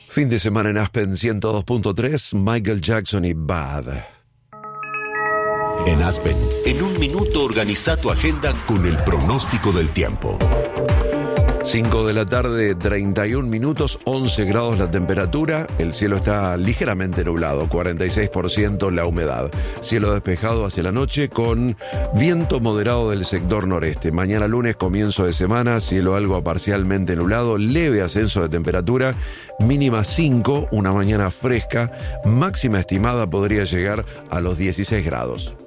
Fin de semana en Aspen 102.3, Michael Jackson y Bad. En Aspen, en un minuto organiza tu agenda con el pronóstico del tiempo. 5 de la tarde, 31 minutos, 11 grados la temperatura, el cielo está ligeramente nublado, 46% la humedad. Cielo despejado hacia la noche con viento moderado del sector noreste. Mañana lunes, comienzo de semana, cielo algo parcialmente nublado, leve ascenso de temperatura, mínima 5, una mañana fresca, máxima estimada podría llegar a los 16 grados.